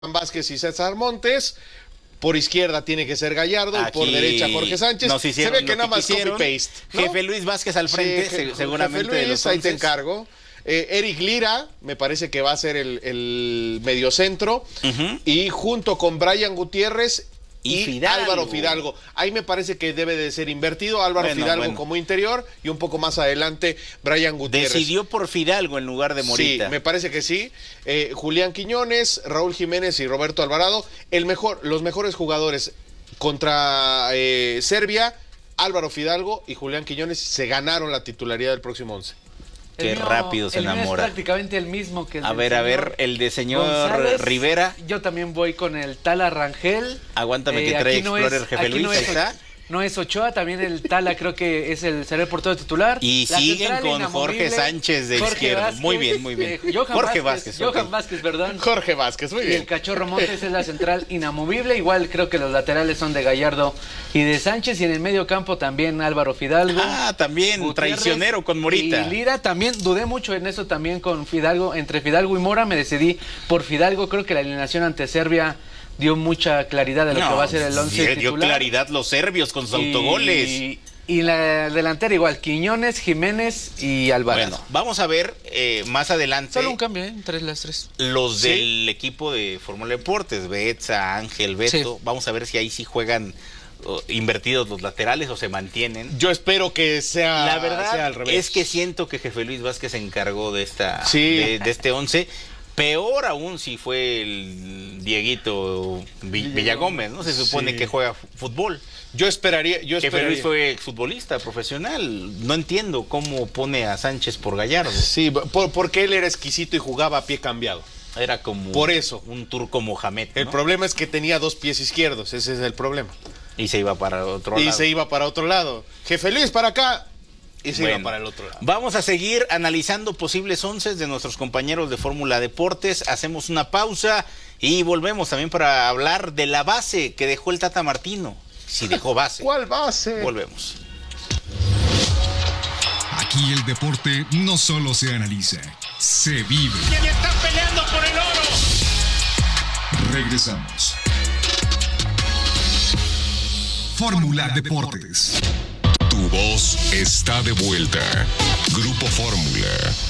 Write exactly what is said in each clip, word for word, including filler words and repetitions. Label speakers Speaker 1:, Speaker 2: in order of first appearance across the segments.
Speaker 1: Vázquez y César Montes. Por izquierda tiene que ser Gallardo. Aquí y por derecha Jorge Sánchez. Se ve que nada más copy-paste, ¿no?
Speaker 2: Jefe Luis Vázquez al frente, sí, je, seguramente.
Speaker 1: Jefe Luis, ahí te encargo. Eh, Eric Lira, me parece que va a ser el, el mediocentro. Uh-huh. Y junto con Brian Gutiérrez y, y Fidalgo. Álvaro Fidalgo. Ahí me parece que debe de ser invertido. Álvaro bueno, Fidalgo bueno. como interior y un poco más adelante Brian Gutiérrez.
Speaker 2: Decidió por Fidalgo en lugar de Morita.
Speaker 1: Sí, me parece que sí. Eh, Julián Quiñones, Raúl Jiménez y Roberto Alvarado. El mejor, los mejores jugadores contra eh, Serbia, Álvaro Fidalgo y Julián Quiñones se ganaron la titularidad del próximo once.
Speaker 2: Qué mío, rápido se enamora.
Speaker 3: Es prácticamente el mismo que el
Speaker 2: A ver, a ver, el de señor González, Rivera.
Speaker 3: Yo también voy con el Tala Rangel.
Speaker 2: Aguántame eh, que trae no Explorer, es, Jefe Luis,
Speaker 3: no
Speaker 2: ahí
Speaker 3: es,
Speaker 2: está.
Speaker 3: No es Ochoa, también el Tala creo que es el será el portero titular.
Speaker 2: Y la siguen con Jorge Sánchez de Jorge izquierda. Vázquez, muy bien, muy bien.
Speaker 3: Eh, Johan Jorge Vázquez. Vázquez Johan okay. Vázquez, perdón.
Speaker 1: Jorge Vázquez, muy bien.
Speaker 3: Y el Cachorro Montes es la central inamovible. Igual creo que los laterales son de Gallardo y de Sánchez. Y en el medio campo también Álvaro Fidalgo.
Speaker 2: Ah, también, Gutiérrez, traicionero con Morita.
Speaker 3: Y Lira también, dudé mucho en eso también con Fidalgo. Entre Fidalgo y Mora me decidí por Fidalgo. Creo que la alineación ante Serbia dio mucha claridad de lo no, que va a ser el once titular.
Speaker 2: Dio claridad los serbios con sus y, autogoles.
Speaker 3: Y la delantera igual, Quiñones, Jiménez y Alvarado. Bueno,
Speaker 2: vamos a ver eh, más adelante.
Speaker 3: Solo un cambio, ¿eh? Entre las tres.
Speaker 2: Los ¿Sí? del equipo de Fórmula Deportes, Betsa, Ángel, Beto. Sí. Vamos a ver si ahí sí juegan uh, invertidos los laterales o se mantienen.
Speaker 1: Yo espero que sea,
Speaker 2: la verdad
Speaker 1: sea al revés.
Speaker 2: Es que siento que Jefe Luis Vázquez se encargó de, esta, sí. de, de este once. Peor aún si fue el Dieguito Villagómez, ¿no? Se supone sí. que juega fútbol.
Speaker 1: Yo esperaría... Yo esperaría.
Speaker 2: Que Luis fue futbolista profesional. No entiendo cómo pone a Sánchez por Gallardo.
Speaker 1: Sí, por, porque él era exquisito y jugaba a pie cambiado.
Speaker 2: Era como...
Speaker 1: Por eso.
Speaker 2: Un turco Mohamed, ¿no?
Speaker 1: El problema es que tenía dos pies izquierdos. Ese es el problema.
Speaker 2: Y se iba para otro
Speaker 1: y
Speaker 2: lado.
Speaker 1: Y se iba para otro lado. Jefe Luis, para acá... Y se bueno, iba para el otro lado.
Speaker 2: Vamos a seguir analizando posibles once de nuestros compañeros de Fórmula Deportes. Hacemos una pausa y volvemos también para hablar de la base que dejó el Tata Martino. Si dejó base.
Speaker 1: ¿Cuál base?
Speaker 2: Volvemos.
Speaker 4: Aquí el deporte no solo se analiza, se vive.
Speaker 5: ¿Quién está peleando por el oro?
Speaker 4: Regresamos. Fórmula Deportes. Tu voz está de vuelta. Grupo Fórmula.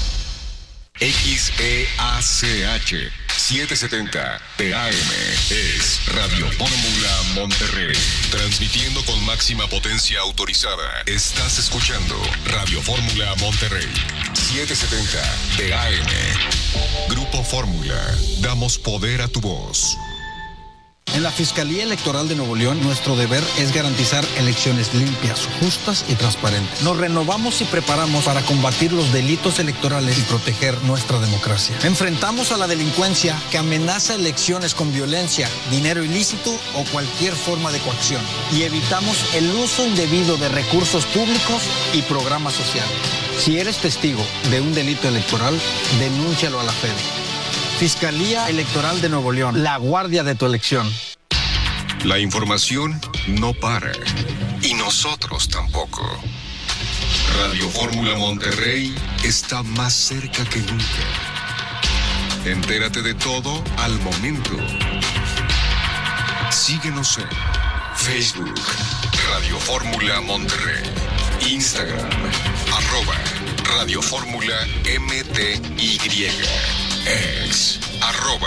Speaker 4: X E A C H setecientos setenta T A M es Radio Fórmula Monterrey. Transmitiendo con máxima potencia autorizada. Estás escuchando Radio Fórmula Monterrey. setecientos setenta T A M. Grupo Fórmula. Damos poder a tu voz.
Speaker 6: En la Fiscalía Electoral de Nuevo León, nuestro deber es garantizar elecciones limpias, justas y transparentes. Nos renovamos y preparamos para combatir los delitos electorales y proteger nuestra democracia. Enfrentamos a la delincuencia que amenaza elecciones con violencia, dinero ilícito o cualquier forma de coacción. Y evitamos el uso indebido de recursos públicos y programas sociales. Si eres testigo de un delito electoral, denúncialo a la Fede. Fiscalía Electoral de Nuevo León, la guardia de tu elección.
Speaker 4: La información no para. Y nosotros tampoco. Radio Fórmula Monterrey está más cerca que nunca. Entérate de todo al momento. Síguenos en Facebook, Radio Fórmula Monterrey. Instagram, arroba Radio Fórmula M T Y. Ex, arroba,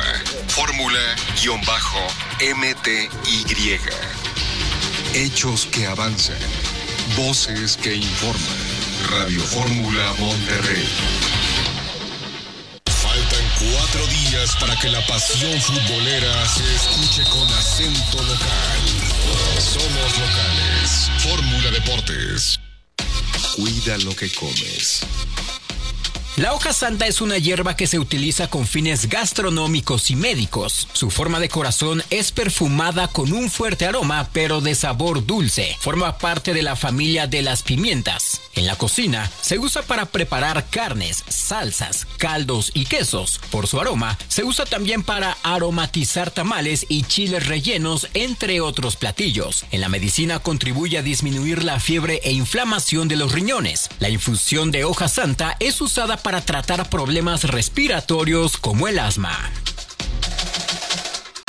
Speaker 4: fórmula-M T Y. Hechos que avanzan, voces que informan. Radio Fórmula Monterrey. Faltan cuatro días para que la pasión futbolera se escuche con acento local. Somos locales. Fórmula Deportes. Cuida lo que comes.
Speaker 7: La hoja santa es una hierba que se utiliza con fines gastronómicos y médicos. Su forma de corazón es perfumada con un fuerte aroma, pero de sabor dulce. Forma parte de la familia de las pimientas. En la cocina se usa para preparar carnes, salsas, caldos y quesos. Por su aroma, se usa también para aromatizar tamales y chiles rellenos, entre otros platillos. En la medicina contribuye a disminuir la fiebre e inflamación de los riñones. La infusión de hoja santa es usada para tratar problemas respiratorios como el asma.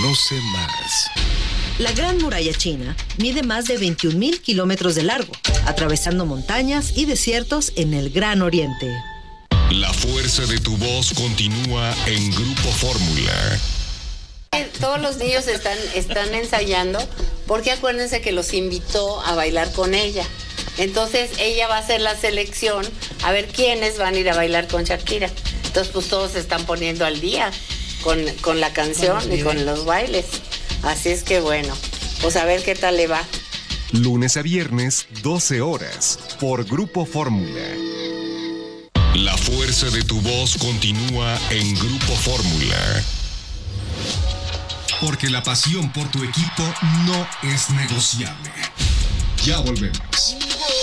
Speaker 4: Conoce más.
Speaker 8: La Gran Muralla China mide más de veintiún mil kilómetros de largo, atravesando montañas y desiertos en el Gran Oriente.
Speaker 4: La fuerza de tu voz continúa en Grupo Fórmula.
Speaker 9: Todos los niños están, están ensayando porque acuérdense que los invitó a bailar con ella. Entonces ella va a hacer la selección a ver quiénes van a ir a bailar con Shakira. Entonces pues todos se están poniendo al día con, con la canción y con los bailes. Así es que bueno, pues a ver qué tal le va.
Speaker 4: Lunes a viernes, doce horas, por Grupo Fórmula. La fuerza de tu voz continúa en Grupo Fórmula. Porque la pasión por tu equipo no es negociable. Ya volvemos.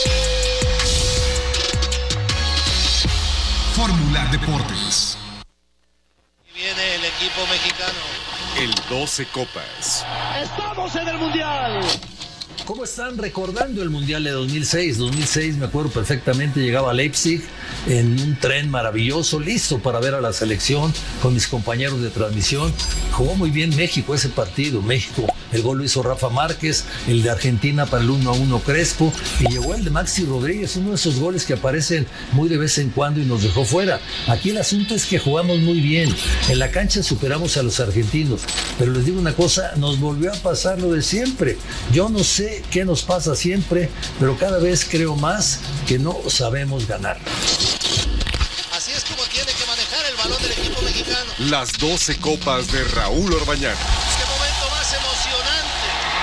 Speaker 4: Fórmula Deportes.
Speaker 5: Viene el equipo mexicano.
Speaker 4: El doce Copas.
Speaker 5: ¡Estamos en el Mundial!
Speaker 10: ¿Cómo están recordando el Mundial de dos mil seis? dos mil seis, me acuerdo perfectamente, llegaba a Leipzig en un tren maravilloso, listo para ver a la selección con mis compañeros de transmisión. Jugó muy bien México ese partido. México, el gol lo hizo Rafa Márquez, el de Argentina para el uno a uno Crespo, y llegó el de Maxi Rodríguez, uno de esos goles que aparecen muy de vez en cuando y nos dejó fuera. Aquí el asunto es que jugamos muy bien. En la cancha superamos a los argentinos, pero les digo una cosa, nos volvió a pasar lo de siempre. Yo no sé qué nos pasa siempre, pero cada vez creo más que no sabemos ganar.
Speaker 5: Así es como tiene que manejar el balón del equipo mexicano.
Speaker 4: Las doce copas de Raúl Orbañanos.
Speaker 5: ¡Qué momento más emocionante!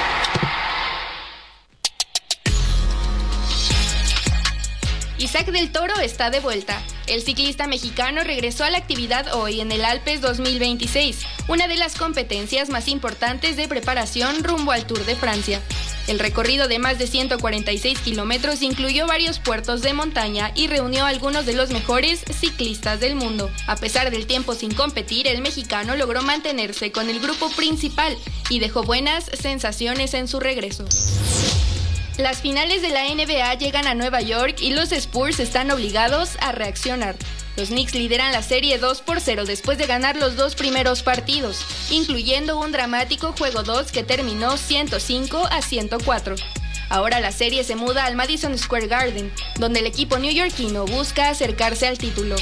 Speaker 11: Isaac del Toro está de vuelta. El ciclista mexicano regresó a la actividad hoy en el Alpes dos mil veintiséis, una de las competencias más importantes de preparación rumbo al Tour de Francia. El recorrido de más de ciento cuarenta y seis kilómetros incluyó varios puertos de montaña y reunió a algunos de los mejores ciclistas del mundo. A pesar del tiempo sin competir, el mexicano logró mantenerse con el grupo principal y dejó buenas sensaciones en su regreso. Las finales de la N B A llegan a Nueva York y los Spurs están obligados a reaccionar. Los Knicks lideran la serie dos por cero después de ganar los dos primeros partidos, incluyendo un dramático juego dos que terminó ciento cinco a ciento cuatro. Ahora la serie se muda al Madison Square Garden, donde el equipo neoyorquino busca acercarse al título.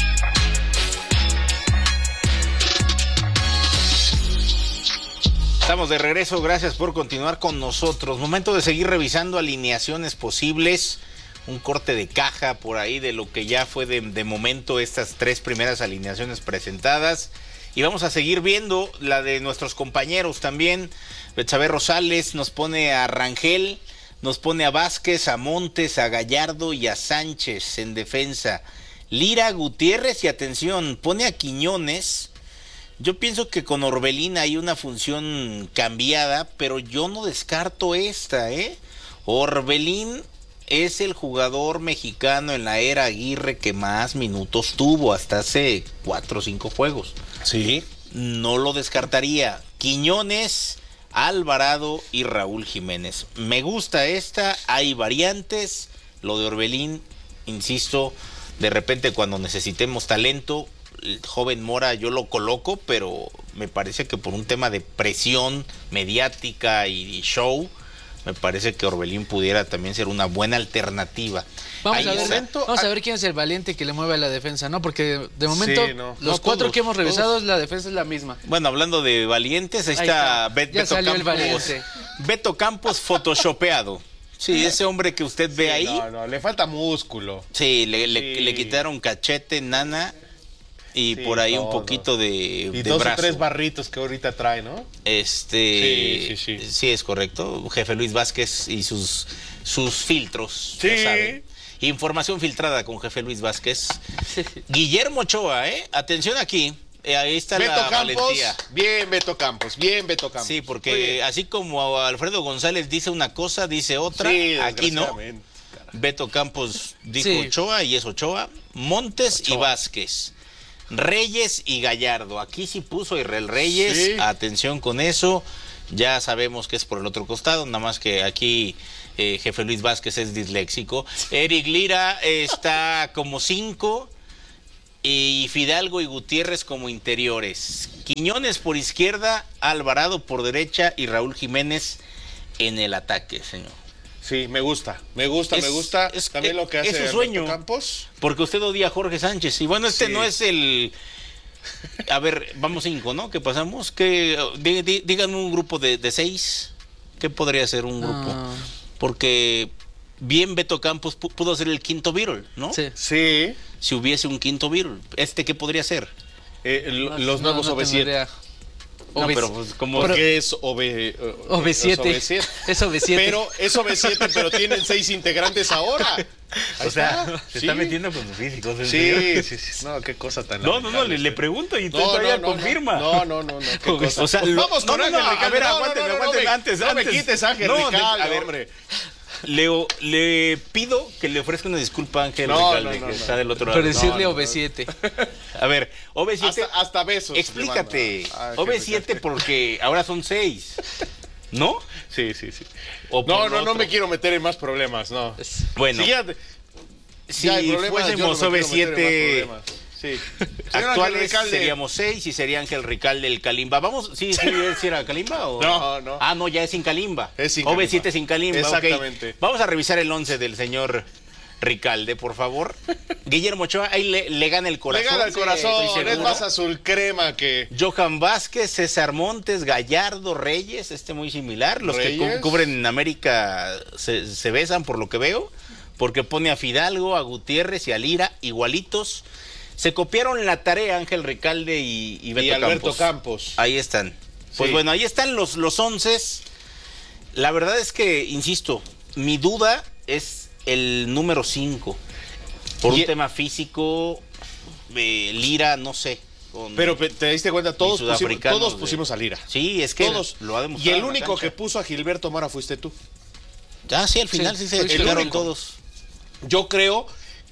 Speaker 2: Estamos de regreso, gracias por continuar con nosotros. Momento de seguir revisando alineaciones posibles. Un corte de caja por ahí de lo que ya fue de, de momento estas tres primeras alineaciones presentadas. Y vamos a seguir viendo la de nuestros compañeros también. Betsabe Rosales nos pone a Rangel, nos pone a Vázquez, a Montes, a Gallardo y a Sánchez en defensa. Lira, Gutiérrez y atención, pone a Quiñones. Yo pienso que con Orbelín hay una función cambiada, pero yo no descarto esta, ¿eh? Orbelín es el jugador mexicano en la era Aguirre que más minutos tuvo hasta hace cuatro o cinco juegos.
Speaker 1: Sí.
Speaker 2: No lo descartaría. Quiñones, Alvarado y Raúl Jiménez. Me gusta esta, hay variantes. Lo de Orbelín, insisto, de repente cuando necesitemos talento, el joven Mora yo lo coloco, pero me parece que por un tema de presión mediática y show, me parece que Orbelín pudiera también ser una buena alternativa.
Speaker 3: Vamos, a ver, vamos a ver quién es el valiente que le mueve a la defensa, ¿no? Porque de momento, sí, no. los no, cuatro todos, que hemos revisado, todos. La defensa es la misma.
Speaker 2: Bueno, hablando de valientes, ahí, ahí está, está. Bet,
Speaker 3: ya
Speaker 2: Beto
Speaker 3: salió
Speaker 2: Campos.
Speaker 3: El valiente.
Speaker 2: Beto Campos photoshopeado. Sí, ese hombre que usted ve sí, ahí.
Speaker 1: No, no, le falta músculo.
Speaker 2: Sí, le, sí. le, le quitaron cachete, nana. Y sí, por ahí todo. Un poquito de,
Speaker 1: y
Speaker 2: de
Speaker 1: dos
Speaker 2: brazo.
Speaker 1: o tres barritos que ahorita trae, ¿no?
Speaker 2: Este,
Speaker 1: sí, sí, sí.
Speaker 2: sí, es correcto. Jefe Luis Vázquez y sus, sus filtros,
Speaker 1: sí.
Speaker 2: ya saben. Información filtrada con Jefe Luis Vázquez. Guillermo Ochoa, ¿eh? Atención aquí. Eh, ahí está
Speaker 1: Beto
Speaker 2: la
Speaker 1: Campos,
Speaker 2: valentía.
Speaker 1: Bien, Beto Campos, bien, Beto Campos.
Speaker 2: Sí, porque así como Alfredo González dice una cosa, dice otra, sí, aquí no. Beto Campos dijo sí. Ochoa y es Ochoa. Montes Ochoa. Y Vázquez. Reyes y Gallardo. Aquí sí puso Israel Reyes. Sí. Atención con eso. Ya sabemos que es por el otro costado, nada más que aquí eh, Jefe Luis Vázquez es disléxico. Eric Lira está como cinco. Y Fidalgo y Gutiérrez como interiores. Quiñones por izquierda, Alvarado por derecha y Raúl Jiménez en el ataque, señor.
Speaker 1: Sí, me gusta, me gusta,
Speaker 2: es,
Speaker 1: me gusta
Speaker 2: es,
Speaker 1: también lo que hace
Speaker 2: es su sueño,
Speaker 1: Campos.
Speaker 2: Porque usted odia a Jorge Sánchez. Y bueno, este
Speaker 1: sí.
Speaker 2: no es el... A ver, vamos cinco, ¿no? ¿Qué pasamos? Que dí, dí, díganme un grupo de, de seis. ¿Qué podría ser un grupo? Ah. Porque bien Beto Campos pudo ser el quinto Beatle, ¿no?
Speaker 1: Sí. sí.
Speaker 2: Si hubiese un quinto Beatle. ¿Este qué podría ser?
Speaker 1: Eh,
Speaker 3: no,
Speaker 1: los
Speaker 3: no,
Speaker 1: nuevos
Speaker 3: no
Speaker 1: O V siete.
Speaker 2: No, pero pues, como
Speaker 1: porque es O V
Speaker 3: siete. Es O V siete.
Speaker 1: Pero es O V siete, pero tienen seis integrantes ahora.
Speaker 2: Ahí o sea, está. se sí. está metiendo con los físicos.
Speaker 1: Sí, sí, sí. No, qué cosa tan
Speaker 2: No, no, no, le, le pregunto y usted no, todavía no, no, confirma.
Speaker 1: No, no, no, no. Qué cosa.
Speaker 2: O sea,
Speaker 1: pues
Speaker 2: lo,
Speaker 1: vamos con
Speaker 2: no,
Speaker 1: Ángel
Speaker 2: no,
Speaker 1: Rical.
Speaker 2: A ver, aguántenme,
Speaker 1: no, no,
Speaker 2: aguántenme
Speaker 1: no,
Speaker 2: antes.
Speaker 1: No
Speaker 2: antes.
Speaker 1: me quites Ángel no, Rical, a ver, hombre.
Speaker 2: Le, le pido que le ofrezca una disculpa a Ángel
Speaker 1: no,
Speaker 2: Rical,
Speaker 1: no, no,
Speaker 2: que
Speaker 1: no,
Speaker 2: está
Speaker 1: no.
Speaker 2: del otro lado.
Speaker 3: Pero decirle
Speaker 1: no,
Speaker 3: O V siete.
Speaker 2: A ver, O V siete.
Speaker 1: Hasta, hasta besos.
Speaker 2: Explícate. O V siete porque ahora son seis. ¿No?
Speaker 1: Sí, sí, sí.
Speaker 2: O
Speaker 1: no, no, otro. no me quiero meter en más problemas, no.
Speaker 2: Bueno.
Speaker 1: Si, ya,
Speaker 2: si ya fuésemos no O V siete
Speaker 1: sí.
Speaker 2: actuales, seríamos seis y sería Ángel Ricalde el Kalimba. Vamos, ¿sí, sí, sí era Kalimba o...?
Speaker 1: No, no.
Speaker 2: Ah, no, ya es sin Kalimba.
Speaker 1: Es sin
Speaker 2: O V siete sin Kalimba,
Speaker 1: exactamente.
Speaker 2: Okay. Vamos a revisar el once del señor Ricalde, por favor. Guillermo Ochoa, ahí le, le gana el corazón.
Speaker 1: Le gana el corazón, sí, es más azul crema que...
Speaker 2: Johan Vázquez, César Montes, Gallardo, Reyes, este muy similar. Los Reyes. que cu cubren en América se, se besan, por lo que veo, porque pone a Fidalgo, a Gutiérrez y a Lira, igualitos. Se copiaron la tarea Ángel Ricalde y, y Beto
Speaker 1: y Alberto
Speaker 2: Campos.
Speaker 1: Campos.
Speaker 2: Ahí están. Pues sí. Bueno, ahí están los, los onces. La verdad es que, insisto, mi duda es el número cinco. Por y un tema físico, eh, Lira, no sé.
Speaker 1: Pero te diste cuenta, todos pusimos, todos pusimos a Lira.
Speaker 2: Sí, es que
Speaker 1: todos.
Speaker 2: lo ha demostrado.
Speaker 1: Y el único que puso a Gilberto Mora fuiste tú.
Speaker 2: Ah, sí, al final sí, sí se chingaron todos.
Speaker 1: Yo creo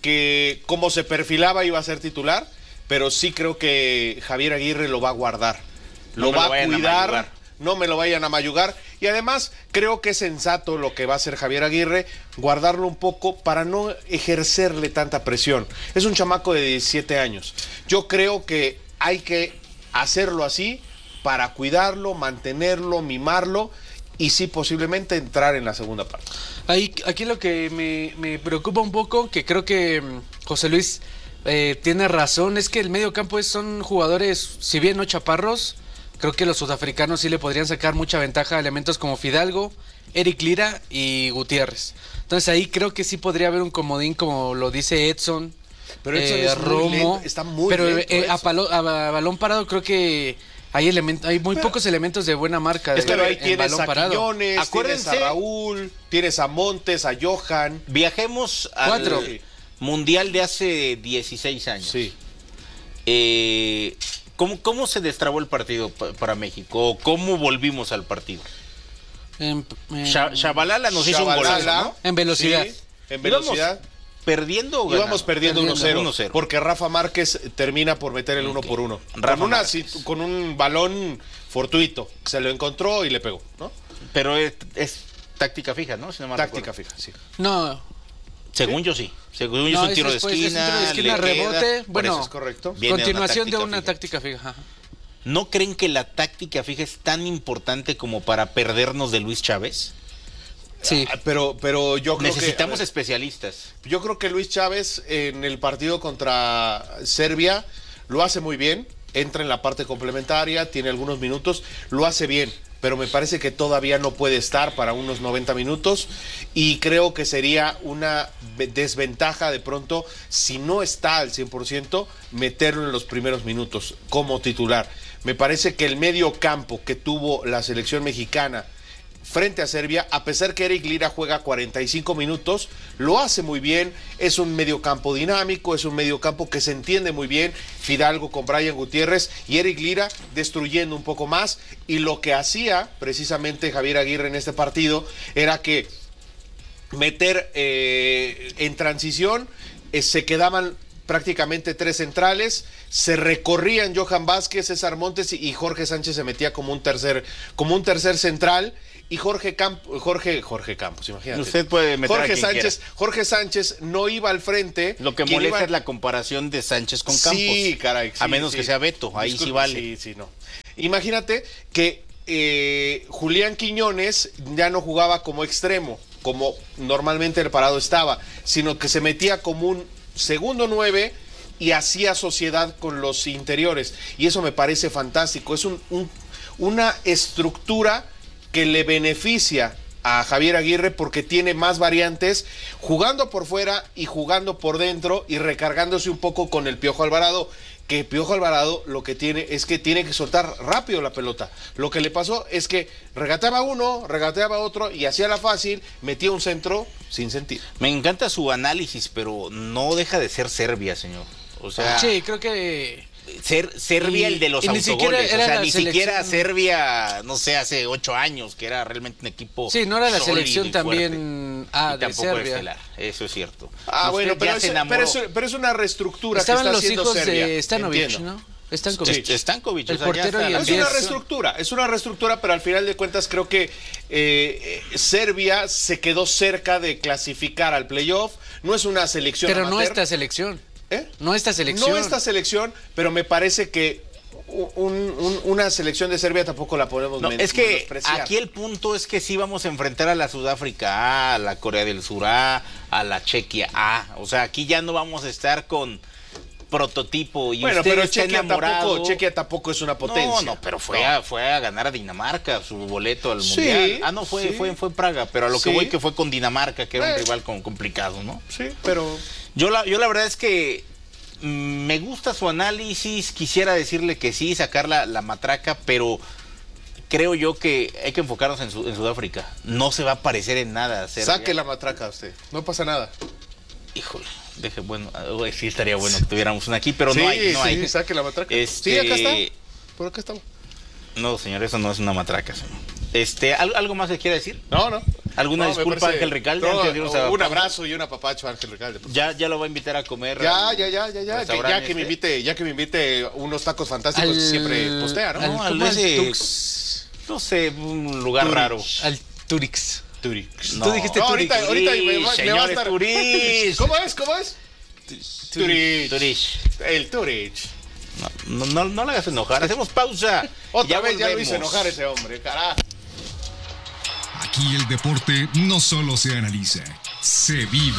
Speaker 1: que como se perfilaba iba a ser titular, pero sí creo que Javier Aguirre lo va a guardar. Lo no va a cuidar, a no me lo vayan a mayugar. Y además creo que es sensato lo que va a hacer Javier Aguirre, guardarlo un poco para no ejercerle tanta presión. Es un chamaco de diecisiete años. Yo creo que hay que hacerlo así para cuidarlo, mantenerlo, mimarlo y sí posiblemente entrar en la segunda parte.
Speaker 3: Ahí, aquí lo que me, me preocupa un poco, que creo que José Luis eh, tiene razón, es que el medio campo es, son jugadores, si bien no chaparros, creo que los sudafricanos sí le podrían sacar mucha ventaja a elementos como Fidalgo, Eric Lira y Gutiérrez. Entonces ahí creo que sí podría haber un comodín, como lo dice Edson,
Speaker 1: pero Edson
Speaker 3: eh,
Speaker 1: es
Speaker 3: Romo,
Speaker 1: muy lento, está muy
Speaker 3: pero
Speaker 1: lento,
Speaker 3: eh, a, palo, a, a balón parado creo que hay elementos, hay muy pero, pocos elementos de buena marca.
Speaker 1: Es
Speaker 3: de,
Speaker 1: que ahí tienes a
Speaker 3: parado.
Speaker 1: Quiñones,
Speaker 2: Acuérdense,
Speaker 1: tienes a Raúl, tienes a Montes, a Johan.
Speaker 2: Viajemos al
Speaker 3: Cuatro.
Speaker 2: Mundial de hace dieciséis años.
Speaker 1: Sí.
Speaker 2: Eh, ¿cómo, ¿Cómo se destrabó el partido para México? ¿Cómo volvimos al partido?
Speaker 3: En, en,
Speaker 2: Shabalala nos hizo un golazo, ¿no?
Speaker 3: En velocidad.
Speaker 1: Sí, en velocidad.
Speaker 2: ¿Perdiendo o
Speaker 1: ganando? Íbamos perdiendo uno cero,
Speaker 2: uno cero.
Speaker 1: Porque Rafa Márquez termina por meter el uno okay. por uno. Rafa con, una, sí, con un balón fortuito. Se lo encontró y le pegó, ¿no?
Speaker 2: Pero es, es táctica fija, ¿no? Si no
Speaker 1: táctica
Speaker 2: recuerdo.
Speaker 1: fija, sí.
Speaker 3: No.
Speaker 2: Según
Speaker 3: ¿Sí?
Speaker 2: yo sí. Según yo
Speaker 3: no,
Speaker 2: es un tiro
Speaker 3: es
Speaker 2: después, de esquina.
Speaker 3: Es un tiro de esquina, rebote.
Speaker 2: Queda,
Speaker 3: bueno,
Speaker 1: eso es correcto.
Speaker 3: Continuación de una
Speaker 2: fija.
Speaker 3: táctica fija.
Speaker 2: ¿No creen que la táctica fija es tan importante como para perdernos de Luis Chávez?
Speaker 3: Sí,
Speaker 1: ah, pero, pero yo creo
Speaker 2: necesitamos
Speaker 1: que, ver,
Speaker 2: especialistas.
Speaker 1: Yo creo que Luis Chávez en el partido contra Serbia lo hace muy bien, entra en la parte complementaria, tiene algunos minutos, lo hace bien, pero me parece que todavía no puede estar para unos noventa minutos y creo que sería una desventaja de pronto, si no está al cien por ciento, meterlo en los primeros minutos como titular. Me parece que el medio campo que tuvo la selección mexicana frente a Serbia, a pesar que Eric Lira juega cuarenta y cinco minutos, lo hace muy bien, es un mediocampo dinámico, es un mediocampo que se entiende muy bien, Fidalgo con Brian Gutiérrez y Eric Lira destruyendo un poco más, y lo que hacía precisamente Javier Aguirre en este partido era que meter eh, en transición, eh, se quedaban prácticamente tres centrales, se recorrían Johan Vázquez, César Montes y Jorge Sánchez se metía como un tercer, como un tercer central. Y Jorge Campos, Jorge, Jorge Campos, imagínate.
Speaker 2: Usted puede meter
Speaker 1: Jorge
Speaker 2: a quien
Speaker 1: Sánchez,
Speaker 2: quiera.
Speaker 1: Jorge Sánchez no iba al frente.
Speaker 2: Lo que molesta iba... es la comparación de Sánchez con Campos.
Speaker 1: Sí, caray. Sí,
Speaker 2: a menos
Speaker 1: sí.
Speaker 2: que sea Beto, ahí
Speaker 1: Disculpe,
Speaker 2: sí vale.
Speaker 1: Sí, sí, no. Imagínate que eh, Julián Quiñones ya no jugaba como extremo, como normalmente el parado estaba, sino que se metía como un segundo nueve y hacía sociedad con los interiores. Y eso me parece fantástico. Es un, un, una estructura que le beneficia a Javier Aguirre porque tiene más variantes jugando por fuera y jugando por dentro y recargándose un poco con el Piojo Alvarado, que Piojo Alvarado lo que tiene es que tiene que soltar rápido la pelota. Lo que le pasó es que regateaba uno, regateaba otro y hacía la fácil, metía un centro sin sentido.
Speaker 2: Me encanta su análisis, pero no deja de ser Serbia, señor. O sea,
Speaker 3: sí, creo que
Speaker 2: Ser, Serbia
Speaker 3: y,
Speaker 2: el de los autogoles, o sea, ni siquiera Serbia, no sé, hace ocho años, que era realmente un equipo
Speaker 3: sí, no era la
Speaker 2: sólido
Speaker 3: selección
Speaker 2: y
Speaker 3: también ah,
Speaker 2: y
Speaker 3: de
Speaker 2: tampoco
Speaker 3: Serbia.
Speaker 2: estelar, eso es cierto.
Speaker 1: Ah,
Speaker 2: Usted
Speaker 1: bueno, pero es, pero, es, pero es una reestructura
Speaker 3: Estaban
Speaker 1: que está
Speaker 3: los
Speaker 1: haciendo
Speaker 3: hijos
Speaker 1: Serbia,
Speaker 3: de Stanovic,
Speaker 1: entiendo.
Speaker 3: ¿no? Stankovic.
Speaker 2: Sí, Stankovic,
Speaker 3: el
Speaker 2: o sea,
Speaker 3: portero
Speaker 2: ya
Speaker 3: y el
Speaker 1: Es una reestructura, es una reestructura, pero al final de cuentas creo que eh, eh, Serbia se quedó cerca de clasificar al playoff. No es una selección
Speaker 3: Pero
Speaker 1: amateur.
Speaker 3: no esta selección.
Speaker 1: ¿Eh?
Speaker 3: No esta selección.
Speaker 1: No esta selección, pero me parece que un, un, una selección de Serbia tampoco la podemos
Speaker 2: no,
Speaker 1: men-
Speaker 2: es que
Speaker 1: menospreciar.
Speaker 2: aquí el punto es que sí vamos a enfrentar a la Sudáfrica A, a la Corea del Sur A, a la Chequia A. O sea, aquí ya no vamos a estar con prototipo y
Speaker 1: bueno,
Speaker 2: usted
Speaker 1: pero
Speaker 2: está
Speaker 1: Chequia
Speaker 2: enamorado.
Speaker 1: tampoco, Chequia tampoco es una potencia.
Speaker 2: No, no, pero fue,
Speaker 1: No.
Speaker 2: A, fue a ganar a Dinamarca su boleto al
Speaker 1: Sí,
Speaker 2: Mundial. Ah, no, fue,
Speaker 1: sí.
Speaker 2: fue, fue en Praga, pero a lo que
Speaker 1: Sí.
Speaker 2: voy que fue con Dinamarca, que era
Speaker 1: Eh.
Speaker 2: un rival con, complicado, ¿no?
Speaker 1: Sí, pero
Speaker 2: Yo la, yo la verdad es que mm, me gusta su análisis, quisiera decirle que sí, sacar la, la matraca, pero creo yo que hay que enfocarnos en, Su- en Sudáfrica. No se va a parecer en nada. Serbia.
Speaker 1: saque la matraca usted, no pasa nada.
Speaker 2: Híjole, deje, bueno, eh, sí estaría bueno que tuviéramos una aquí, pero
Speaker 1: sí,
Speaker 2: no hay, no
Speaker 1: sí,
Speaker 2: hay.
Speaker 1: saque la matraca.
Speaker 2: Este-
Speaker 1: Sí, acá está. Por acá estamos.
Speaker 2: No, señor, eso no es una matraca, señor. Este, ¿algo, algo más que quiera decir?
Speaker 1: No, no.
Speaker 2: ¿Alguna
Speaker 1: No, me
Speaker 2: disculpa,
Speaker 1: parece-
Speaker 2: Ángel Recalde?
Speaker 1: No,
Speaker 2: antes de irnos a-
Speaker 1: un abrazo y un apapacho a Ángel Recalde.
Speaker 2: Ya, ya lo va a invitar a comer.
Speaker 1: Ya,
Speaker 2: al
Speaker 1: ya, ya, ya, ya. Que,
Speaker 2: restaurante
Speaker 1: ya que me
Speaker 2: este.
Speaker 1: invite, ya que me invite unos tacos fantásticos
Speaker 3: Al-
Speaker 1: que siempre postea, ¿no?
Speaker 3: al-
Speaker 2: No, al
Speaker 3: ¿cómo es?
Speaker 2: ese-
Speaker 3: Tux.
Speaker 2: No sé, un lugar
Speaker 1: Turich.
Speaker 2: raro.
Speaker 3: Al Turix.
Speaker 1: Turix.
Speaker 2: No.
Speaker 3: Tú dijiste
Speaker 1: No,
Speaker 3: Turix.
Speaker 1: ahorita, ahorita me, va- me va a
Speaker 2: Señores,
Speaker 1: estar.
Speaker 2: Turich.
Speaker 1: ¿Cómo es? ¿Cómo es? Turich.
Speaker 2: Turich.
Speaker 1: El Turich.
Speaker 2: No, no, no, no le hagas enojar. Hacemos pausa.
Speaker 1: Otra
Speaker 2: Ya
Speaker 1: vez ya lo hizo
Speaker 2: volvemos.
Speaker 1: enojar ese hombre, carajo.
Speaker 4: Aquí el deporte no solo se analiza, se vive.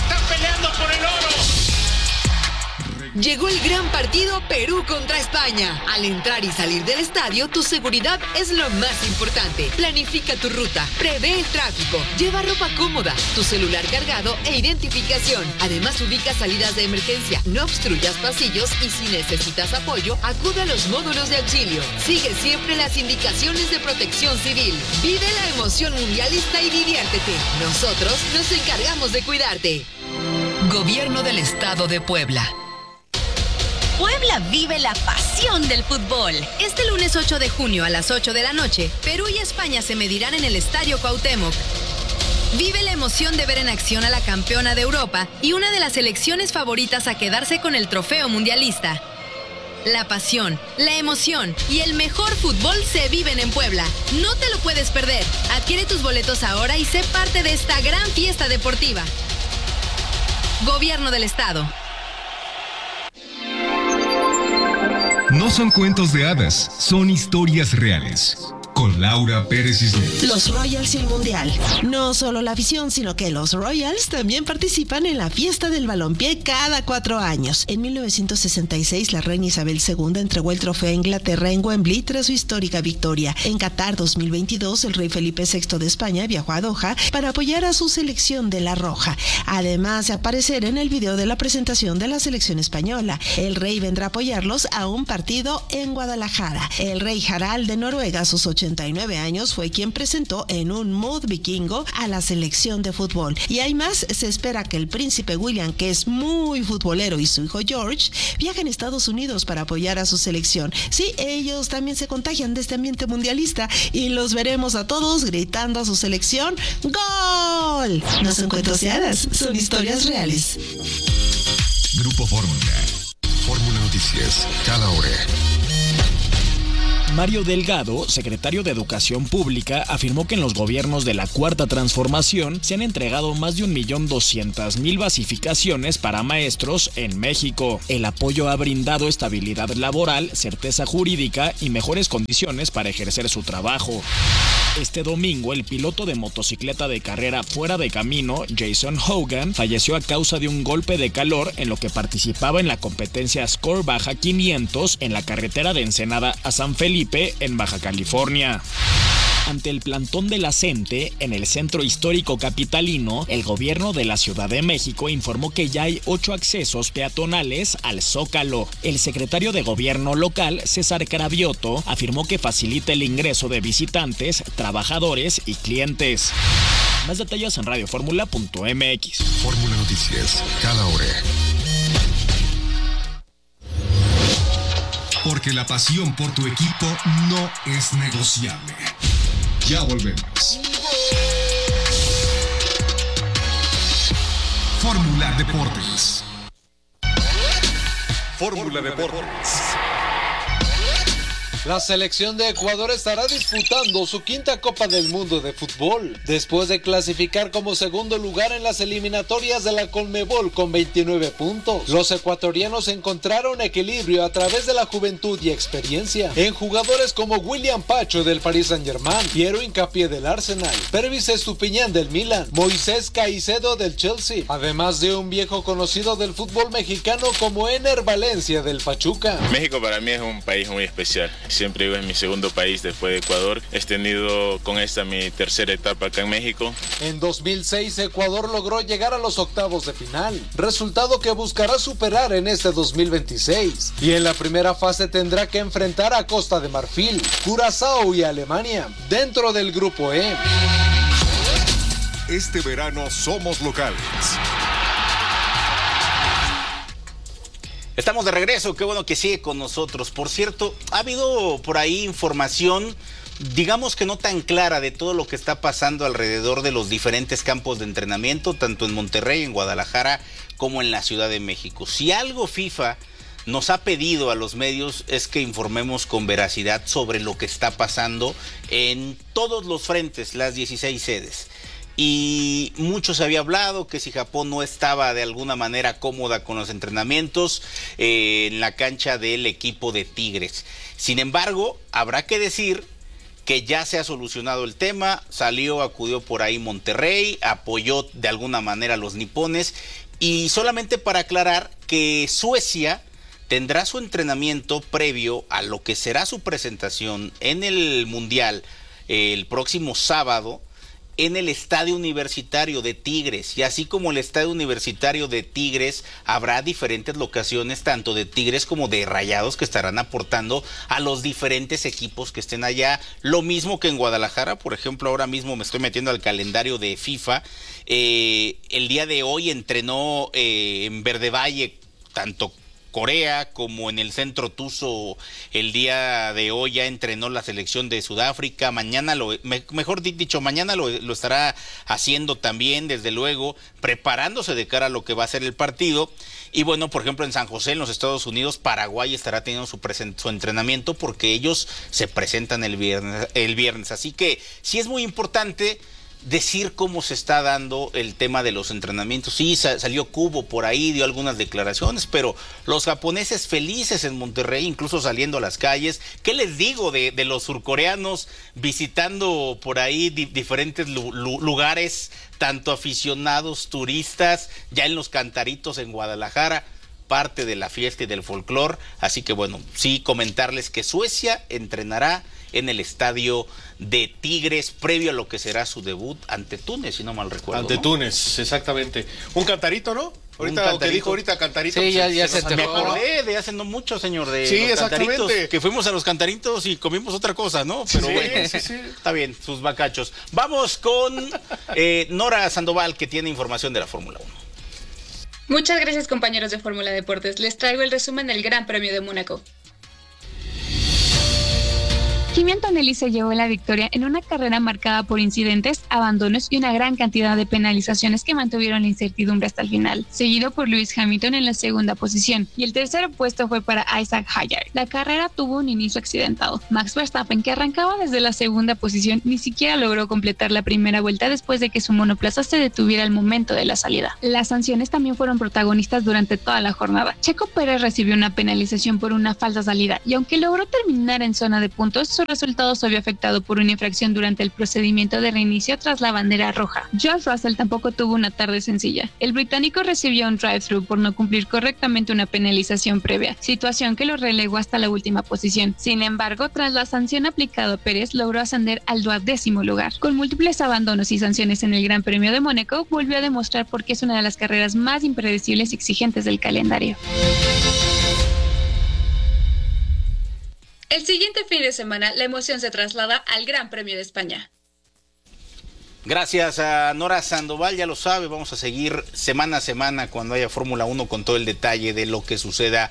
Speaker 12: Llegó el gran partido Perú contra España. Al entrar y salir del estadio, tu seguridad es lo más importante. Planifica tu ruta, prevé el tráfico, lleva ropa cómoda, tu celular cargado e identificación. Además, ubica salidas de emergencia, no obstruyas pasillos y si necesitas apoyo, acude a los módulos de auxilio. Sigue siempre las indicaciones de protección civil. Vive la emoción mundialista y diviértete. Nosotros nos encargamos de cuidarte. Gobierno del Estado de Puebla.
Speaker 13: Puebla vive la pasión del fútbol. Este lunes ocho de junio a las ocho de la noche, Perú y España se medirán en el Estadio Cuauhtémoc. Vive la emoción de ver en acción a la campeona de Europa y una de las selecciones favoritas a quedarse con el trofeo mundialista. La pasión, la emoción y el mejor fútbol se viven en Puebla. No te lo puedes perder. Adquiere tus boletos ahora y sé parte de esta gran fiesta deportiva. Gobierno del Estado.
Speaker 4: No son cuentos de hadas, son historias reales. Con Laura Pérez Cisneros.
Speaker 14: Los Royals y el Mundial. No solo la afición, sino que los Royals también participan en la fiesta del balompié cada cuatro años. En mil novecientos sesenta y seis, la reina Isabel segunda entregó el trofeo a Inglaterra en Wembley tras su histórica victoria. En Qatar dos mil veintidós, el rey Felipe sexto de España viajó a Doha para apoyar a su selección de la Roja. Además de aparecer en el video de la presentación de la selección española, el rey vendrá a apoyarlos a un partido en Guadalajara. El rey Harald de Noruega, a sus ochenta y nueve años, fue quien presentó en un mood vikingo a la selección de fútbol. Y hay más, se espera que el príncipe William, que es muy futbolero, y su hijo George viajen a Estados Unidos para apoyar a su selección. Sí, ellos también se contagian de este ambiente mundialista y los veremos a todos gritando a su selección ¡Gol! No son cuentos de hadas, son historias reales.
Speaker 4: Grupo Fórmula. Fórmula Noticias, cada hora.
Speaker 15: Mario Delgado, secretario de Educación Pública, afirmó que en los gobiernos de la Cuarta Transformación se han entregado más de un millón doscientas mil basificaciones para maestros en México. El apoyo ha brindado estabilidad laboral, certeza jurídica y mejores condiciones para ejercer su trabajo. Este domingo, el piloto de motocicleta de carrera fuera de camino, Jason Hogan, falleció a causa de un golpe de calor en lo que participaba en la competencia Score Baja quinientos en la carretera de Ensenada a San Felipe, en Baja California. Ante el plantón de la CENTE, en el centro histórico capitalino, el gobierno de la Ciudad de México informó que ya hay ocho accesos peatonales al Zócalo. El secretario de Gobierno local, César Cravioto, afirmó que facilita el ingreso de visitantes, trabajadores y clientes. Más detalles en radio fórmula punto m x.
Speaker 4: Fórmula Noticias, cada hora. Porque la pasión por tu equipo no es negociable. Ya volvemos. Fórmula Deportes. Fórmula Deportes.
Speaker 16: La selección de Ecuador estará disputando su quinta Copa del Mundo de fútbol, después de clasificar como segundo lugar en las eliminatorias de la Conmebol con veintinueve puntos. Los ecuatorianos encontraron equilibrio a través de la juventud y experiencia en jugadores como William Pacho del Paris Saint-Germain, Piero Hincapié del Arsenal, Pervis Estupiñán del Milan, Moisés Caicedo del Chelsea, además de un viejo conocido del fútbol mexicano como Ener Valencia del Pachuca.
Speaker 17: México para mí es un país muy especial. Siempre digo, es mi segundo país después de Ecuador. He tenido con esta mi tercera etapa acá en México.
Speaker 16: En dos mil seis, Ecuador logró llegar a los octavos de final, resultado que buscará superar en este dos mil veintiséis. Y en la primera fase tendrá que enfrentar a Costa de Marfil, Curazao y Alemania, dentro del grupo E.
Speaker 4: Este verano somos locales.
Speaker 2: Estamos de regreso, qué bueno que sigue con nosotros. Por cierto, ha habido por ahí información, digamos que no tan clara, de todo lo que está pasando alrededor de los diferentes campos de entrenamiento, tanto en Monterrey, en Guadalajara, como en la Ciudad de México. Si algo FIFA nos ha pedido a los medios es que informemos con veracidad sobre lo que está pasando en todos los frentes, las dieciséis sedes. Y mucho se había hablado que si Japón no estaba de alguna manera cómoda con los entrenamientos eh, en la cancha del equipo de Tigres. Sin embargo, habrá que decir que ya se ha solucionado el tema. Salió, acudió por ahí Monterrey, apoyó de alguna manera a los nipones. Y solamente para aclarar que Suecia tendrá su entrenamiento previo a lo que será su presentación en el Mundial eh, el próximo sábado, en el Estadio Universitario de Tigres. Y así como el Estadio Universitario de Tigres, habrá diferentes locaciones, tanto de Tigres como de Rayados, que estarán aportando a los diferentes equipos que estén allá. Lo mismo que en Guadalajara, por ejemplo, ahora mismo me estoy metiendo al calendario de FIFA. Eh, el día de hoy entrenó eh, en Verde Valle, tanto Corea como en el Centro Tuzo. El día de hoy ya entrenó la selección de Sudáfrica. Mañana, lo me, mejor dicho, mañana lo, lo estará haciendo también, desde luego, preparándose de cara a lo que va a ser el partido. Y bueno, por ejemplo, en San José, en los Estados Unidos, Paraguay estará teniendo su, present, su entrenamiento, porque ellos se presentan el viernes, el viernes. Así que sí es muy importante decir cómo se está dando el tema de los entrenamientos. Sí, salió Kubo por ahí, dio algunas declaraciones, pero los japoneses felices en Monterrey, incluso saliendo a las calles. ¿Qué les digo de, de los surcoreanos visitando por ahí di, diferentes lu, lu, lugares, tanto aficionados, turistas, ya en los Cantaritos en Guadalajara? Parte de la fiesta y del folclore. Así que bueno, sí comentarles que Suecia entrenará en el estadio de Tigres previo a lo que será su debut ante Túnez, si no mal recuerdo.
Speaker 1: Ante ¿no? Túnez, exactamente. Un cantarito, ¿no? Ahorita lo que dijo ahorita cantarito.
Speaker 2: Sí, ya, ya se, se te me acordé de hace no mucho, señor, de
Speaker 1: sí,
Speaker 2: los
Speaker 1: exactamente.
Speaker 2: Cantaritos, que fuimos a los Cantaritos y comimos otra cosa, ¿no? Pero
Speaker 1: sí,
Speaker 2: bueno,
Speaker 1: sí, sí.
Speaker 2: Está bien, sus bacachos. Vamos con eh, Nora Sandoval, que tiene información de la Fórmula uno.
Speaker 18: Muchas gracias, compañeros de Fórmula Deportes. Les traigo el resumen del Gran Premio de Mónaco. Kimi Antonelli se llevó la victoria en una carrera marcada por incidentes, abandonos y una gran cantidad de penalizaciones que mantuvieron la incertidumbre hasta el final, seguido por Lewis Hamilton en la segunda posición, y el tercer puesto fue para Isaac Hayar. La carrera tuvo un inicio accidentado. Max Verstappen, que arrancaba desde la segunda posición, ni siquiera logró completar la primera vuelta después de que su monoplaza se detuviera al momento de la salida. Las sanciones también fueron protagonistas durante toda la jornada. Checo Pérez recibió una penalización por una falsa salida, y aunque logró terminar en zona de puntos, su resultado se vio afectado por una infracción durante el procedimiento de reinicio tras la bandera roja. George Russell tampoco tuvo una tarde sencilla. El británico recibió un drive-thru por no cumplir correctamente una penalización previa, situación que lo relegó hasta la última posición. Sin embargo, tras la sanción aplicada a Pérez, logró ascender al duodécimo lugar. Con múltiples abandonos y sanciones en el Gran Premio de Mónaco, volvió a demostrar por qué es una de las carreras más impredecibles y exigentes del calendario. El siguiente fin de semana, la emoción se traslada al Gran Premio de España.
Speaker 2: Gracias a Nora Sandoval, ya lo sabe, vamos a seguir semana a semana cuando haya Fórmula uno con todo el detalle de lo que suceda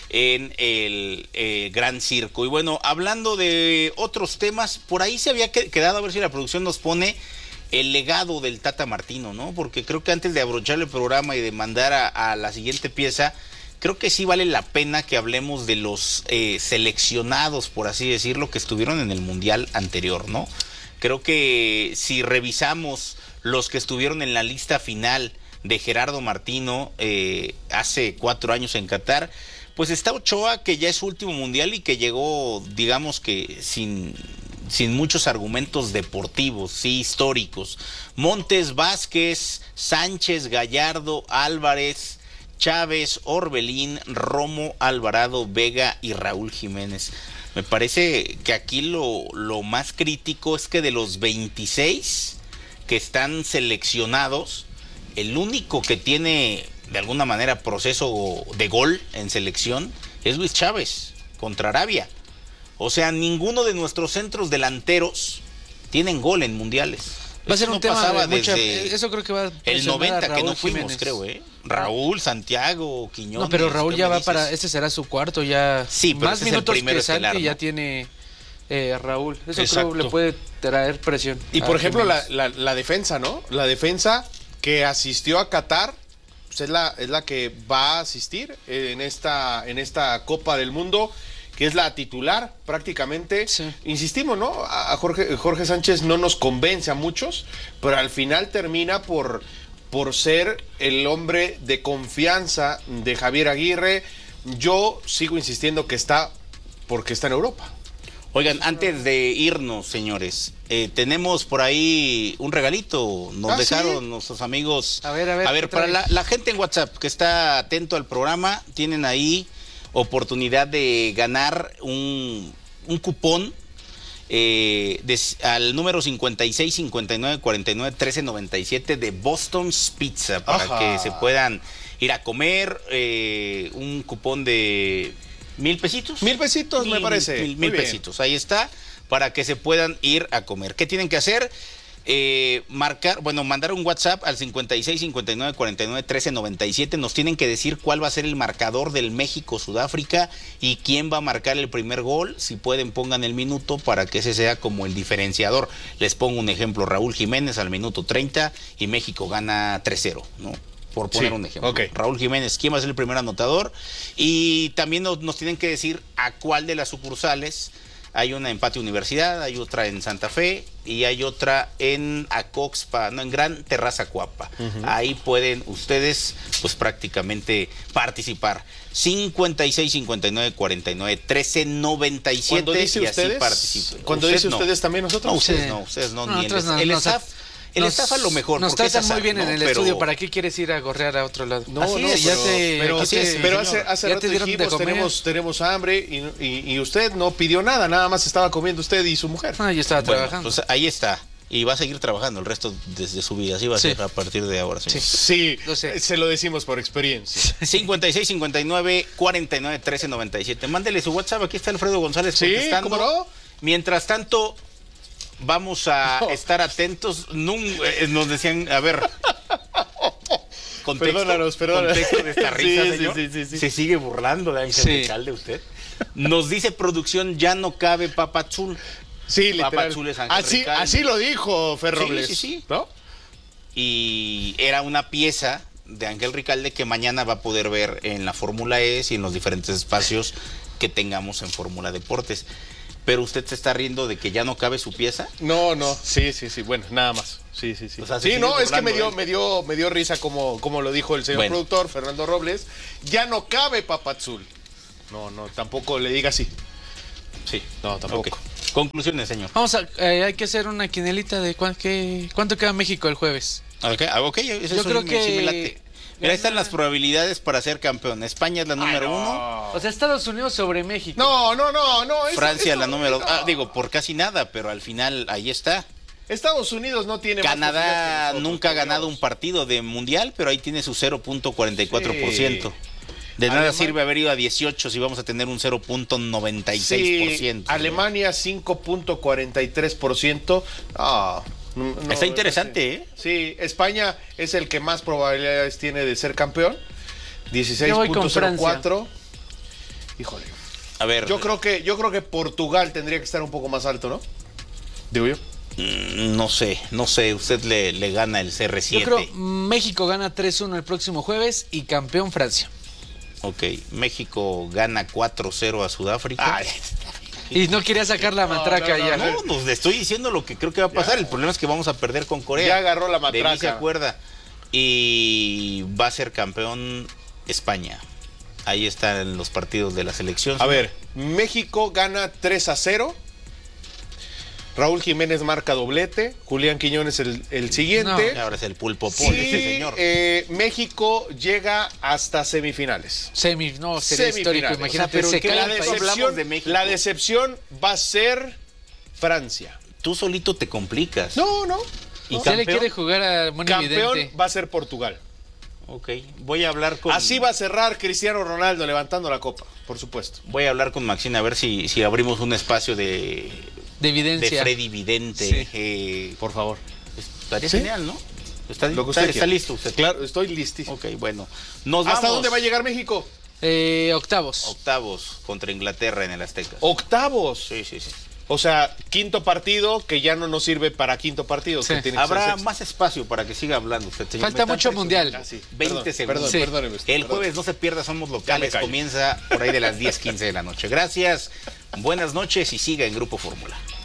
Speaker 2: en el eh, Gran Circo. Y bueno, hablando de otros temas, por ahí se había quedado, a ver si la producción nos pone el legado del Tata Martino, ¿no? Porque creo que antes de abrochar el programa y de mandar a, a la siguiente pieza, creo que sí vale la pena que hablemos de los eh, seleccionados, por así decirlo, que estuvieron en el Mundial anterior, ¿no? Creo que si revisamos los que estuvieron en la lista final de Gerardo Martino eh, hace cuatro años en Qatar, pues está Ochoa, que ya es su último Mundial y que llegó, digamos que sin, sin muchos argumentos deportivos, sí, históricos. Montes, Vázquez, Sánchez, Gallardo, Álvarez, Chávez, Orbelín, Romo, Alvarado, Vega y Raúl Jiménez. Me parece que aquí lo, lo más crítico es que de los veintiséis que están seleccionados, el único que tiene de alguna manera proceso de gol en selección es Luis Chávez contra Arabia. O sea, ninguno de nuestros centros delanteros tienen gol en mundiales.
Speaker 3: Va a ser un
Speaker 2: no
Speaker 3: tema de mucha, eso creo que va a
Speaker 2: el noventa que no fuimos,
Speaker 3: Jiménez.
Speaker 2: creo, ¿eh? Raúl, Santiago, Quiñones.
Speaker 3: No, pero Raúl ya va para, este será su cuarto ya.
Speaker 2: Sí, pero
Speaker 3: más minutos que Santi, ¿no? Ya tiene eh, Raúl. Eso Exacto. Creo le puede traer presión.
Speaker 1: Y por ejemplo la, la, la defensa, ¿no? La defensa que asistió a Qatar, pues es la es la que va a asistir en esta en esta Copa del Mundo, que es la titular prácticamente. Sí. Insistimos, ¿no? A Jorge, Jorge Sánchez no nos convence a muchos, pero al final termina por, por ser el hombre de confianza de Javier Aguirre. Yo sigo insistiendo que está porque está en Europa.
Speaker 2: Oigan, antes de irnos, señores, eh, tenemos por ahí un regalito. Nos ah, dejaron ¿sí? nuestros amigos.
Speaker 3: A ver, a ver.
Speaker 2: A ver, para la, la gente en WhatsApp que está atento al programa, tienen ahí oportunidad de ganar un, un cupón eh, de, al número cincuenta y seis, cincuenta y nueve, cuarenta y nueve, trece, noventa y siete de Boston's Pizza para Ajá. que se puedan ir a comer. Eh, un cupón de mil pesitos.
Speaker 1: Mil pesitos, mil, me parece.
Speaker 2: Mil, mil pesitos, ahí está, para que se puedan ir a comer. ¿Qué tienen que hacer? Eh, marcar, bueno, mandar un WhatsApp al cincuenta y seis, cincuenta y nueve, cuarenta y nueve, trece, noventa y siete. Nos tienen que decir cuál va a ser el marcador del México-Sudáfrica y quién va a marcar el primer gol. Si pueden, pongan el minuto para que ese sea como el diferenciador. Les pongo un ejemplo: Raúl Jiménez al minuto treinta y México gana tres cero, ¿no? Por poner sí, un ejemplo. Okay. Raúl Jiménez, ¿quién va a ser el primer anotador? Y también nos, nos tienen que decir a cuál de las sucursales. Hay una en Patio Universidad, hay otra en Santa Fe y hay otra en Acoxpa, no, en Gran Terraza Cuapa. Uh-huh. Ahí pueden ustedes, pues prácticamente participar. cincuenta y seis, cincuenta y nueve, cuarenta y nueve, trece, noventa y siete.
Speaker 1: Cuando dice
Speaker 2: y
Speaker 1: ustedes,
Speaker 2: así participen.
Speaker 1: Cuando
Speaker 2: usted
Speaker 1: dice
Speaker 2: no.
Speaker 1: ustedes también nosotros.
Speaker 2: No, ustedes sí. no, ustedes no, no ni el,
Speaker 3: no,
Speaker 2: el
Speaker 3: no,
Speaker 2: staff. El
Speaker 3: nos,
Speaker 2: staff a lo mejor.
Speaker 3: Nos tratan muy bien
Speaker 2: ¿no?
Speaker 3: en el
Speaker 2: pero...
Speaker 3: estudio. ¿Para qué quieres ir a gorrear a otro lado?
Speaker 1: No,
Speaker 3: así
Speaker 1: no,
Speaker 3: es, ya
Speaker 1: pero,
Speaker 3: te,
Speaker 1: pero,
Speaker 3: así
Speaker 1: te,
Speaker 3: es,
Speaker 1: pero hace, hace
Speaker 3: ya
Speaker 1: rato
Speaker 3: te
Speaker 1: dijimos, tenemos, tenemos hambre y, y, y usted no pidió nada, nada más estaba comiendo usted y su mujer.
Speaker 3: Ah, yo estaba
Speaker 2: bueno,
Speaker 3: trabajando.
Speaker 2: Pues ahí está. Y va a seguir trabajando el resto desde su vida. Así va a sí. ser a partir de ahora.
Speaker 1: Sí, sí lo sé. Se lo decimos por experiencia.
Speaker 2: cincuenta y seis, cincuenta y nueve, cuarenta y nueve, trece, noventa y siete. Mándele su WhatsApp. Aquí está Alfredo González
Speaker 1: sí,
Speaker 2: contestando.
Speaker 1: ¿cómo no?
Speaker 2: Mientras tanto, vamos a no. estar atentos. Nos decían, a ver... Contexto,
Speaker 1: perdónanos, perdónanos.
Speaker 2: Contexto de esta risa,
Speaker 1: sí,
Speaker 2: señor.
Speaker 1: Sí, sí, sí, sí.
Speaker 2: ¿Se sigue burlando de Ángel sí. Recalde usted? Nos dice producción, ya no cabe Papa Azul.
Speaker 1: Sí, literal.
Speaker 2: Papa Azul es Ángel
Speaker 1: así,
Speaker 2: Ricalde.
Speaker 1: así lo dijo Fer
Speaker 2: Sí,
Speaker 1: Robles,
Speaker 2: sí, sí.
Speaker 1: ¿no?
Speaker 2: Y era una pieza de Ángel Ricalde que mañana va a poder ver en la Fórmula E y en los diferentes espacios que tengamos en Fórmula Deportes. Pero usted se está riendo de que ya no cabe su pieza.
Speaker 1: No, no, sí, sí, sí, bueno, nada más. Sí, sí, sí.
Speaker 2: O sea, se
Speaker 1: sí,
Speaker 2: sigue
Speaker 1: no, es que
Speaker 2: burlando,
Speaker 1: me dio,
Speaker 2: ¿eh?
Speaker 1: me dio, me dio risa como, como lo dijo el señor
Speaker 2: Bueno.
Speaker 1: productor, Fernando Robles. Ya no cabe Papazul. No, no, tampoco le diga así.
Speaker 2: Sí.
Speaker 1: No, tampoco.
Speaker 2: Ok. Conclusiones, señor.
Speaker 3: Vamos a, eh, hay que hacer una quinelita de cuán, qué, cuánto queda México el jueves.
Speaker 2: Ok, ok, eso
Speaker 3: Yo creo
Speaker 2: sí me-
Speaker 3: que
Speaker 2: sí me late. Mira, ahí están las probabilidades para ser campeón. España es la número
Speaker 1: no.
Speaker 2: uno.
Speaker 3: O sea, Estados Unidos sobre México.
Speaker 1: No, no, no, no. eso-
Speaker 2: Francia
Speaker 1: eso-
Speaker 2: la número
Speaker 1: no.
Speaker 2: ah, digo, por casi nada, pero al final ahí está.
Speaker 1: Estados Unidos no tiene más
Speaker 2: Canadá
Speaker 1: posibilidades que nosotros,
Speaker 2: nunca ha
Speaker 1: por
Speaker 2: ganado
Speaker 1: Dios.
Speaker 2: un partido de mundial, pero ahí tiene su cero punto cuarenta y cuatro por ciento.
Speaker 1: Sí.
Speaker 2: De nada
Speaker 1: Alemania-
Speaker 2: sirve haber ido a dieciocho si vamos a tener un cero punto noventa y seis por ciento.
Speaker 1: Sí, Alemania cinco punto cuarenta y tres por ciento. Ah, no, no,
Speaker 2: Está interesante, ¿eh?
Speaker 1: Sí, España es el que más probabilidades tiene de ser campeón. dieciséis
Speaker 3: Yo voy con
Speaker 1: punto cero cuatro. Híjole.
Speaker 2: A ver.
Speaker 1: Yo creo que yo creo que Portugal tendría que estar un poco más alto, ¿no? Digo yo.
Speaker 2: Mm, No sé, no sé. Usted le, le gana el C R
Speaker 3: Yo
Speaker 2: siete.
Speaker 3: creo México gana tres uno el próximo jueves y campeón Francia.
Speaker 2: Ok, México gana cuatro cero a Sudáfrica.
Speaker 1: Ay,
Speaker 3: Y no quería sacar la matraca
Speaker 1: no, no,
Speaker 3: ya.
Speaker 2: No, pues le estoy diciendo lo que creo que va a pasar.
Speaker 1: Ya.
Speaker 2: El problema es que vamos a perder con Corea.
Speaker 1: Ya agarró la
Speaker 2: De mí se
Speaker 1: matraca.
Speaker 2: acuerda. Y va a ser campeón España. Ahí están los partidos de la selección.
Speaker 1: A ver, México gana tres a cero. Raúl Jiménez marca doblete. Julián Quiñones el, el siguiente.
Speaker 2: Y ahora es el pulpo
Speaker 1: Y
Speaker 2: pol, ese señor.
Speaker 1: eh, México llega hasta semifinales.
Speaker 3: Semi, no, sería
Speaker 1: Semifinales.
Speaker 3: histórico.
Speaker 1: O sea,
Speaker 3: Imagínate,
Speaker 2: pero
Speaker 3: se
Speaker 2: ¿en qué
Speaker 3: cae
Speaker 1: La
Speaker 3: el país.
Speaker 2: hablamos
Speaker 1: decepción,
Speaker 2: de México?
Speaker 1: la decepción va a ser Francia.
Speaker 2: Tú solito te complicas.
Speaker 1: No, no.
Speaker 2: ¿Y
Speaker 3: Se le
Speaker 2: campeón?
Speaker 3: quiere jugar a Moni
Speaker 1: Campeón
Speaker 3: Vidente.
Speaker 1: va a ser Portugal.
Speaker 2: Ok, voy a hablar con...
Speaker 1: Así va a cerrar Cristiano Ronaldo levantando la copa, por supuesto.
Speaker 2: Voy a hablar con Maxine a ver si, si abrimos un espacio de...
Speaker 3: De evidencia.
Speaker 2: De Freddy Vidente.
Speaker 3: Sí.
Speaker 2: Eh,
Speaker 1: Por favor.
Speaker 2: estaría
Speaker 1: ¿Sí?
Speaker 2: genial, ¿no? Está,
Speaker 1: Lo que
Speaker 2: está-
Speaker 1: usted
Speaker 2: está
Speaker 1: quiera.
Speaker 2: listo usted.
Speaker 1: Claro, estoy listísimo.
Speaker 2: Ok, bueno. Nos
Speaker 1: ¿Hasta
Speaker 2: vamos.
Speaker 1: dónde va a llegar México?
Speaker 3: Eh, octavos.
Speaker 2: Octavos contra Inglaterra en el Azteca.
Speaker 1: Octavos.
Speaker 2: Sí, sí, sí.
Speaker 1: O sea, quinto partido que ya no nos sirve para quinto partido.
Speaker 3: Sí.
Speaker 1: Que tiene que ser
Speaker 2: Habrá
Speaker 1: sexto.
Speaker 2: más espacio para que siga hablando usted, señor.
Speaker 3: Falta
Speaker 2: Me está
Speaker 3: mucho mundial.
Speaker 1: Ah, sí.
Speaker 2: veinte
Speaker 1: Perdón,
Speaker 2: segundos.
Speaker 1: Perdón,
Speaker 3: Sí.
Speaker 1: perdóneme usted,
Speaker 2: El
Speaker 1: perdón.
Speaker 2: jueves no se pierda, somos
Speaker 1: Ya me
Speaker 2: locales.
Speaker 1: callo.
Speaker 2: Comienza por ahí de las diez quince de la noche. Gracias, buenas noches y siga en Grupo Fórmula.